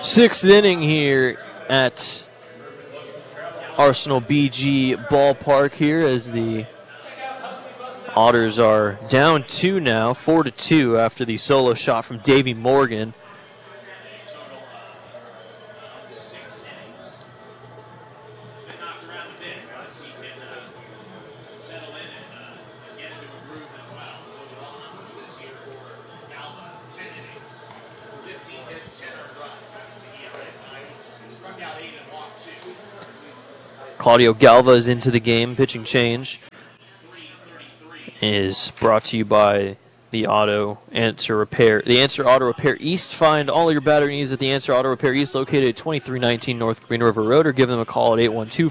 Sixth inning here at Arsenal BG Ballpark here as the Otters are down 2 now, 4-2 after the solo shot from Davey Morgan. Claudio Galva is into the game. Pitching change is brought to you by the Auto Answer Repair. The Answer Auto Repair East. Find all your battery needs at the Answer Auto Repair East, located at 2319 North Green River Road, or give them a call at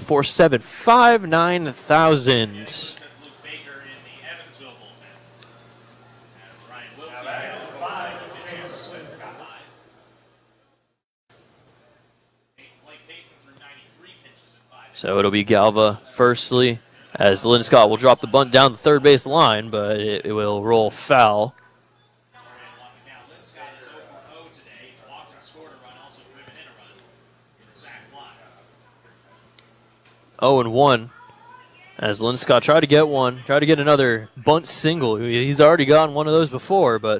812-475-9000. So it'll be Galva firstly, as Lynn Scott will drop the bunt down the third base line, but it will roll foul. 0-1, as Lynn Scott tried to get another bunt single. He's already gotten one of those before, but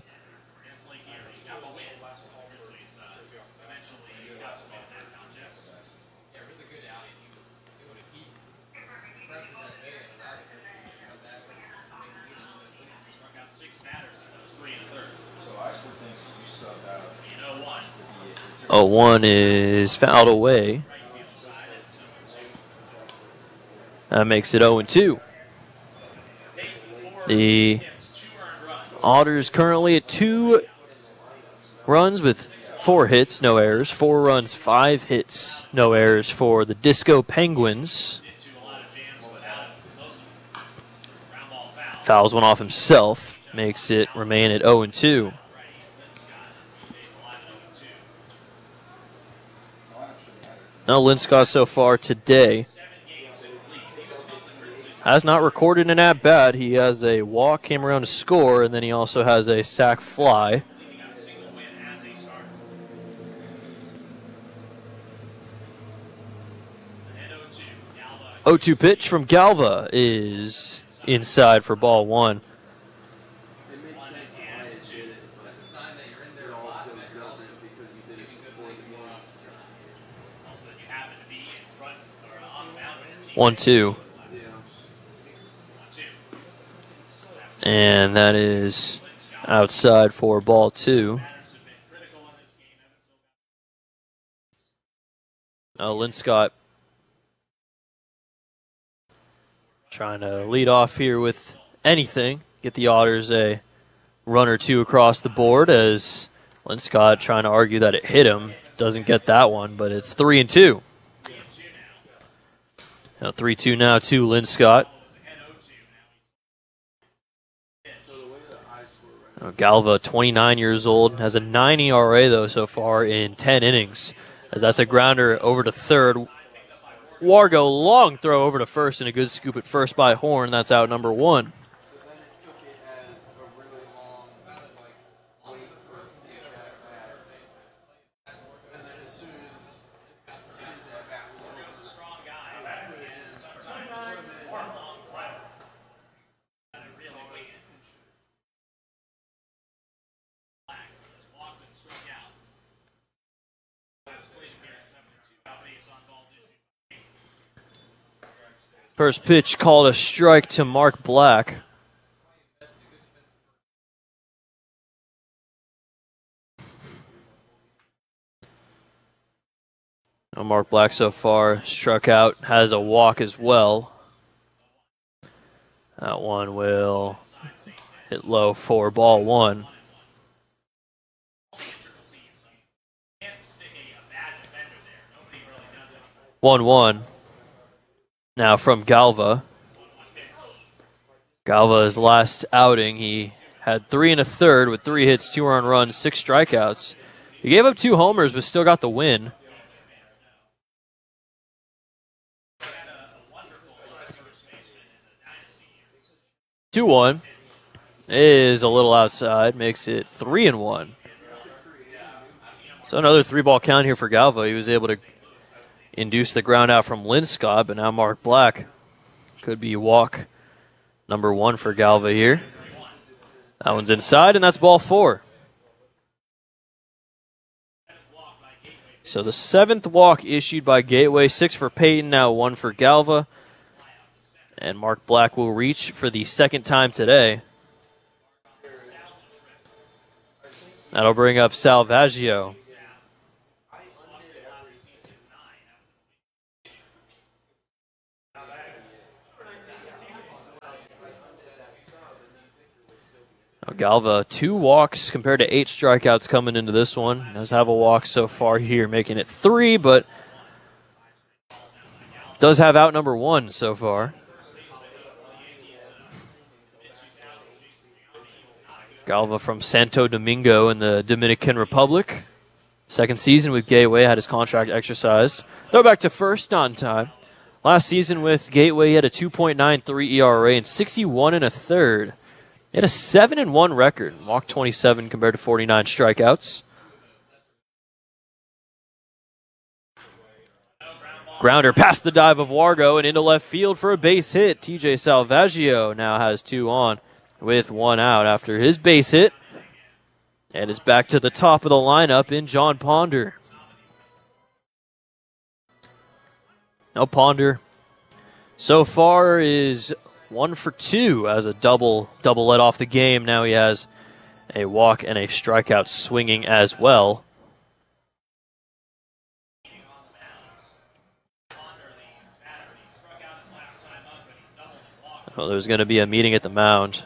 0-1 is fouled away. That makes it 0-2. The Otters currently at 2 runs with 4 hits, no errors. 4 runs, 5 hits, no errors for the Disco Penguins. Fouls one off himself, makes it remain at 0-2. Now Lynn Scott so far today has not recorded an at-bat. He has a walk, came around to score, and then he also has a sac fly. O2 pitch from Galva is inside for ball 1. One, two. And that is outside for ball 2. Lynn Scott trying to lead off here with anything. Get the Otters a run or 2 across the board, as Lynn Scott trying to argue that it hit him. Doesn't get that one, but it's 3-2. Now 3-2 now to Lynn Scott. Galva, 29 years old, has a 9 ERA, though, so far in 10 innings, as that's a grounder over to third. Wargo, long throw over to first, and a good scoop at first by Horn. That's out number 1. First pitch called a strike to Mark Black. Now Mark Black so far struck out, has a walk as well. That one will hit low for ball 1. One. Now from Galva. Galva's last outing, he had 3 1/3 with 3 hits, 2 earned runs, 6 strikeouts. He gave up 2 homers, but still got the win. Two-one is a little outside, makes it 3-1. So another 3-ball count here for Galva. He was able to induce the ground out from Linscott, but now Mark Black could be walk number 1 for Galva here. That one's inside, and that's ball 4. So the 7th walk issued by Gateway, 6 for Peyton, now 1 for Galva. And Mark Black will reach for the 2nd time today. That'll bring up Salvaggio. Galva, 2 walks compared to 8 strikeouts coming into this one. Does have a walk so far here, making it 3, but does have out number 1 so far. Galva from Santo Domingo in the Dominican Republic. 2nd season with Gateway, had his contract exercised. Throw back to first, not in time. Last season with Gateway, he had a 2.93 ERA and 61 1/3. He had a 7-1 record, walked 27 compared to 49 strikeouts. Grounder past the dive of Wargo and into left field for a base hit. TJ Salvaggio now has 2 on with 1 out after his base hit. And is back to the top of the lineup in John Ponder. Now Ponder so far is 1 for 2 as a double let off the game. Now he has a walk and a strikeout swinging as well. Well, there's going to be a meeting at the mound.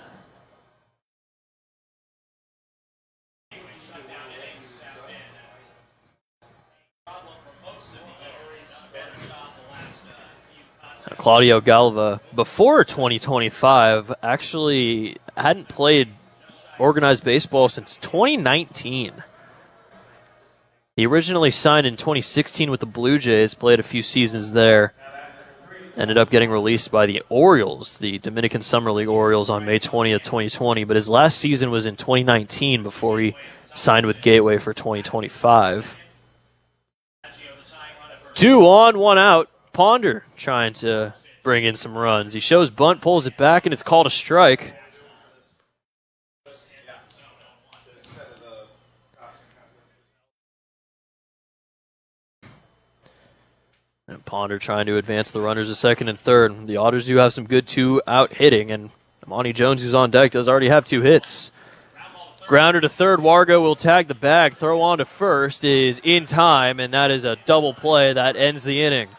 Claudio Galva, before 2025, actually hadn't played organized baseball since 2019. He originally signed in 2016 with the Blue Jays, played a few seasons there, ended up getting released by the Orioles, the Dominican Summer League Orioles, on May 20th, 2020. But his last season was in 2019 before he signed with Gateway for 2025. 2 on, 1 out. Ponder trying to bring in some runs. He shows bunt, pulls it back, and it's called a strike. And Ponder trying to advance the runners to 2nd and 3rd. The Otters do have some good 2-out hitting, and Monty Jones, who's on deck, does already have 2 hits. Grounder to 3rd. Wargo will tag the bag. Throw on to 1st is in time, and that is a double play that ends the inning.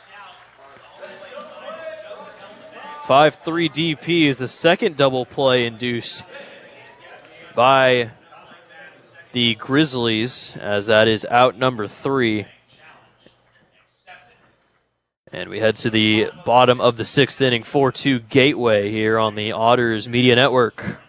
5-3 DP is the 2nd double play induced by the Grizzlies, as that is out number 3. And we head to the bottom of the 6th inning, 4-2 Gateway here on the Otters Media Network.